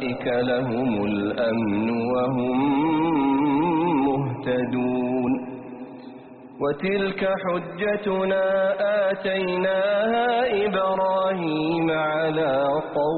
لهم الأمن وهم مهتدون وتلك حجتنا آتيناها إبراهيم على قومه